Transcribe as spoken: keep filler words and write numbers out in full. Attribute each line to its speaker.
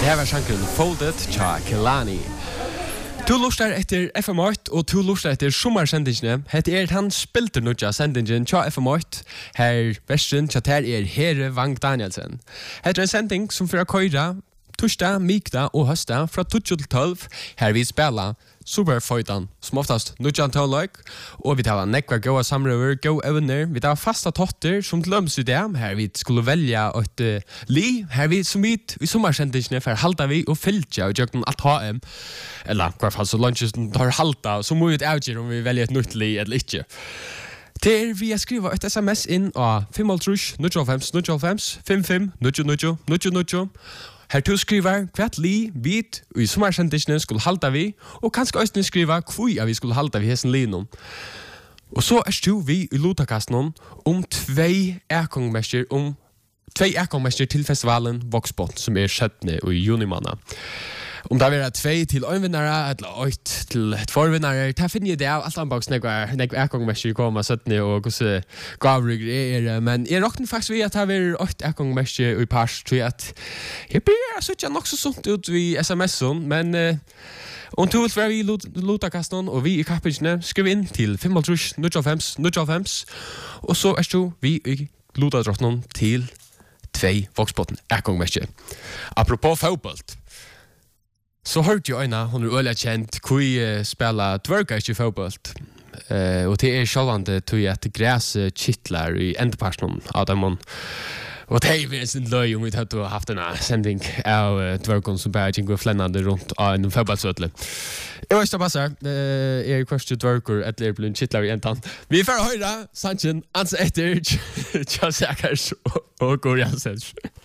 Speaker 1: Her var sjanken Folded tja Kelani. Du lustar etter F M åtta og du lustar etter sommarsendingene. Hette er han spilter nutja sendingen tja F M åtta. Her versen tja ter er Here Vang Danielsen. Hette er en sending som fyrir køyra torsdag, mikdag og høsta fra tolv til tolv. Her vi spela Superfightan, som oftast nutjan tåløyk, og vi tar nekva gåa samrøver, gå evner, vi tar fasta totter som glöms i det, her vi skulle velja et uh, li, her vi som vi i sommarsendingene for halda vi og fyltja og gjør alt H M, eller hver fall så lunches tar halda, så må vi ut avgjør om vi velger et nytt li eller ikke. Til vi har skriva et sms inn av fem tre null fem null fem fem fem null null null null. Her to skriver kvart li bit og i sommarsendingene skulle halda vi, og kanskje også skriver kvui vi skulle halda vi hessen linom. Og så er stu vi i Lotakasten om tvei ekongmester, om tvei ekongmester til festivalen Voxbot, som er sjøttende i junimanna. Om det er tvei til øynvinnere, eller øyt til et forvinnere, det finner jeg det av alt anbaks når jeg er ekongmester kommer sjøttende og hvordan gavrygger er, men jeg råkner faktisk ved at det er øyt ekongmester i pars, tror jeg at jeg blir så ikke nok så sånt ut i sms'en, men uh, om du vil være i Lotakasten og vi i kappingene, skriv inn til fem tre null fem null fem, og så er du vi i Lotadrottenen til tvei Voxboten ekongmester. Apropos fotboll, så hørte jeg øyne, hun er øyelig kjent, hvor jeg spiller dverger ikke fotboll. Uh, og det er sjålande tog at græs kittler i endeparsen av dem. Og det er en løy om vi hadde haft en sending av uh, dvergen som bare ikke går flennende rundt av en fotballsøtle. Jeg vet ikke hva passer. Uh, jeg er kvart dverger etter blir en kittler i endan. Vi får høre Sanchin, ansa etter Tja Sækers og Gorian Sets.